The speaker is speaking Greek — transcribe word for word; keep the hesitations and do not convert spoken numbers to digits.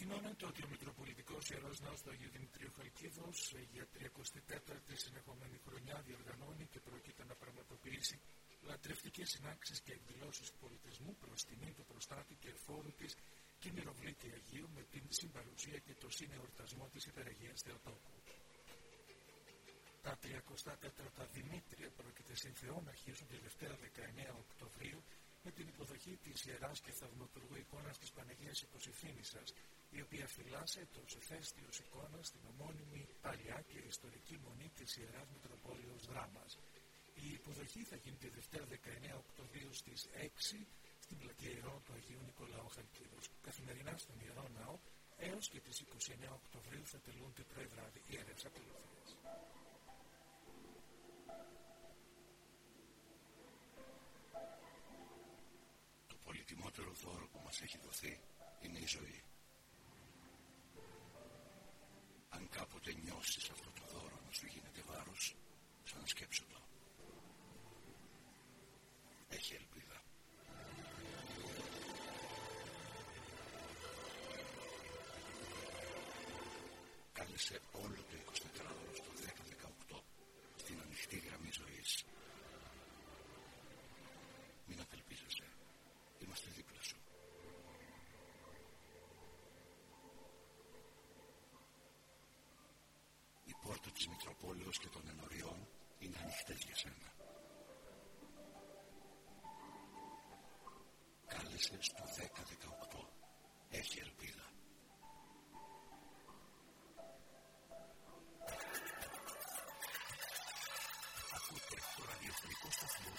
Ανακοινώνεται ότι ο Μητροπολιτικός Ιερός Ναός του Αγίου Δημητρίου Χαλκίδος για τριακοστή τέταρτη συνεχόμενη χρονιά διοργανώνει και πρόκειται να πραγματοποιήσει λατρευτικές συνάξεις και εκδηλώσεις πολιτισμού προς τιμή του προστάτη και εφόρου της Κινηροβλήτη Αγίου με την συμπαρουσία και το συνεορτασμό της Υπεραγίας Θεοτόκου. Τα τριακοστά τέταρτα Δημήτρια πρόκειται συν Θεό να αρχίσουν τη Δευτέρα δεκαεννέα Οκτωβρίου με την υποδοχή της Ιεράς και Θαυματουργού εικόνας της Παναγίας Υποσυφήνισσας, η οποία φυλάσσε το ηφαίστειος εικόνα στην ομώνυμη παλιά και ιστορική μονή της Ιεράς Μητροπόλεως Δράμας. Η υποδοχή θα γίνει τη Δευτέρα δεκαεννέα Οκτωβρίου στις έξι στην πλατεία Ιερών του Αγίου Νικολάου Χαλκίδος. Καθημερινά στον Ιερό Ναό έως και τις είκοσι εννέα Οκτωβρίου θα τελούνται πρωί-βράδυ ιερές ακολουθίες. Το πολυτιμότερο δώρο που μας έχει δοθεί είναι η ζωή. Αν κάποτε νιώσεις αυτό το δώρο να σου γίνεται βάρος, ξανασκέψου το. Έχει ελπίδα. Κάλεσε όλο το εικοσιτετράωρο στο δέκα δεκαοκτώ στην ανοιχτή γραμμή ζωής. Μην απελπίζεσαι. Είμαστε δίπλα σου. Η πόρτα της Μητροπόλεως και των ενωριών είναι ανοιχτές για σένα. Κάλεσε στο δέκα δεκαοκτώ. Έχει ελπίδα. Ακούτε το ραδιοφωνικό σταθμό